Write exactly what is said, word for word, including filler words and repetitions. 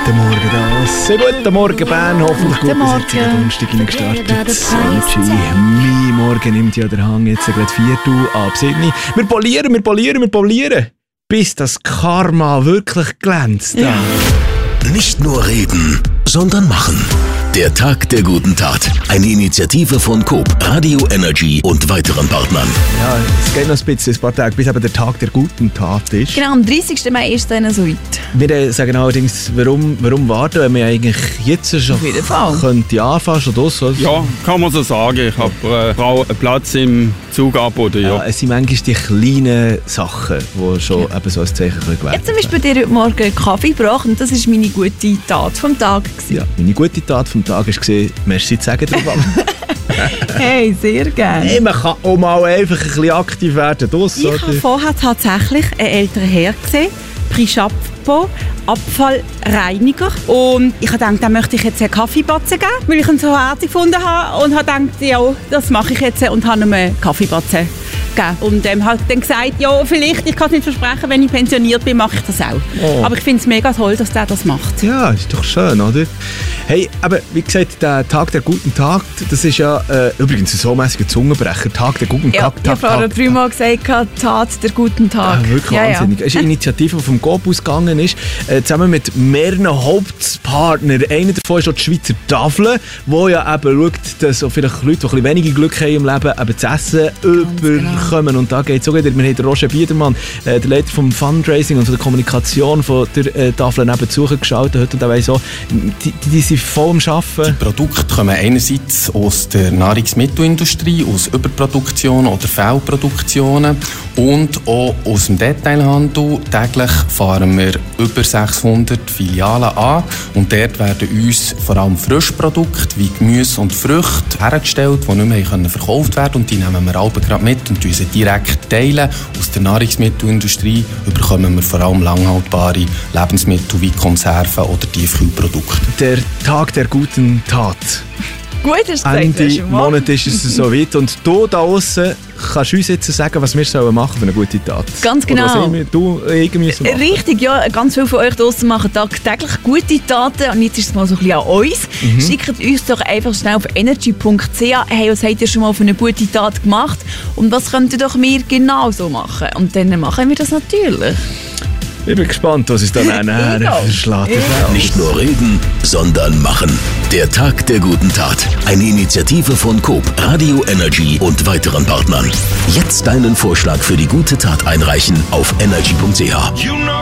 Guten Morgen, das. Guten Morgen, Bern. Hoffentlich gut bis jetzt in den Donnerstag gestartet. Energy. Mein Morgen nimmt ja der Hang jetzt gerade vier Uhr ab sieben. Wir polieren, wir polieren, wir polieren. Bis das Karma wirklich glänzt. Ja. Nicht nur reden, sondern machen. Der Tag der guten Tat. Eine Initiative von Coop, Radio Energy und weiteren Partnern. Ja, es geht noch ein bisschen, ein paar Tage, bis eben der Tag der guten Tat ist. Genau, am dreißigsten Mai ist es dann so weit. Wir sagen allerdings, warum, warum warten, wenn wir eigentlich jetzt schon könnte anfangen, schon das, also. Ja, kann man so sagen. Ich habe äh, Frau einen Platz im Zug angeboten. Ja. Ja, es sind manchmal die kleinen Sachen, die schon ja. eben so ein Zeichen gewährt werden. Jetzt zum Beispiel dir heute Morgen Kaffee gebracht und das war meine gute Tat vom Tag. Ja, meine gute Tat vom Tag war, merci zu sagen. Hey, sehr gerne. Hey, man kann auch mal einfach ein bisschen aktiv werden. Das, ich habe vorher tatsächlich einen älteren Herr gesehen, Prix Chapeau, Abfallreiniger. Und ich habe gedacht, da möchte ich jetzt einen Kaffeebatzen geben, weil ich ihn so herzig gefunden habe. Und habe gedacht, ja, das mache ich jetzt und habe ihm einen Kaffeebatzen gegeben. Und ähm, habe dann gesagt, ja, vielleicht, ich kann es nicht versprechen, wenn ich pensioniert bin, mache ich das auch. Oh. Aber ich finde es mega toll, dass der das macht. Ja, ist doch schön, oder? Hey, aber wie gesagt, der Tag der guten Tat, das ist ja äh, übrigens ein so mäßiger Zungenbrecher. Tag der guten ja, Tat. Ich habe vorhin dreimal gesagt, Tat der guten Tag. Ja, wirklich ja, wahnsinnig. Ja. Es ist eine Initiative, die vom Coop ausgegangen ist, äh, zusammen mit mehreren Hauptpartnern. Einer davon ist auch die Schweizer Tafel, wo ja eben schaut, dass auch vielleicht Leute, die ein bisschen weniger Glück haben im Leben, eben zu essen überkommen. Genau. Und da geht es so weiter. Wir haben den Roger Biedermann, äh, der Leiter vom Fundraising und von der Kommunikation von der äh, Tafel nebenzu geschaut heute. Und er weiss auch, die, die sind voll am Arbeiten. Die Produkte kommen einerseits aus der Nahrungsmittelindustrie, aus Überproduktion oder Fehlproduktionen und auch aus dem Detailhandel. Täglich fahren wir über sechshundert Filialen an und dort werden uns vor allem Frischprodukte wie Gemüse und Früchte hergestellt, die nicht mehr verkauft werden können. Und die nehmen wir alle gerade mit und sie direkt teilen. Aus der Nahrungsmittelindustrie bekommen wir vor allem langhaltbare Lebensmittel wie Konserven oder Tiefkühlprodukte. Der Tag der guten Tat. Gut, hast du Ende gesagt, Monat ist es so weit. Und du da draussen kannst uns jetzt sagen, was wir sollen machen für eine gute Tat. Ganz genau. Oder was wir, du irgendwie machen. Richtig, ja. Ganz viele von euch draussen machen tagtäglich gute Taten. Und jetzt ist es mal so ein bisschen an uns. Mhm. Schickt uns doch einfach schnell auf energy punkt c h. Hey, was habt ihr schon mal für eine gute Tat gemacht? Und was könnt ihr doch wir genauso machen? Und dann machen wir das natürlich. Ich bin gespannt, was es dann nachher verschlägt. Nicht nur reden, sondern machen. Der Tag der guten Tat. Eine Initiative von Coop, Radio Energy und weiteren Partnern. Jetzt deinen Vorschlag für die gute Tat einreichen auf energy punkt c h.